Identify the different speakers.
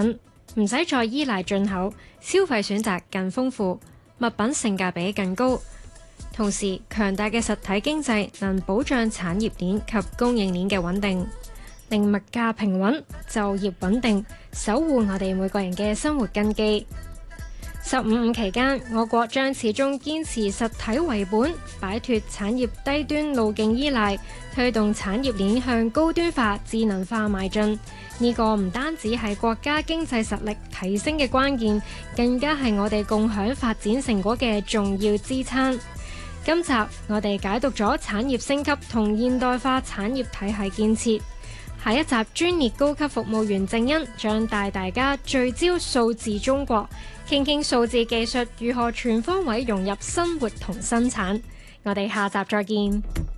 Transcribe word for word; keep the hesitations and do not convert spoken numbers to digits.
Speaker 1: 品，唔使再依賴進口，消費選擇更豐富，物品性價比更高。同時，強大嘅實體經濟能保障產業鏈及供應鏈嘅穩定，令物價平穩、就業穩定，守護我哋每個人嘅生活根基。十五五期間，我國將始終堅持實體為本，擺脫產業低端路徑依賴，推動產業鏈向高端化、智能化邁進。呢個唔單止係國家經濟實力提升嘅關鍵，更加係我哋共享發展成果嘅重要支撐。今集我哋解讀咗產業升級同現代化產業體系建設。下一集專列高級服務員正恩將帶大家聚焦數字中國，傾傾數字技術如何全方位融入生活同生產。我哋下集再見。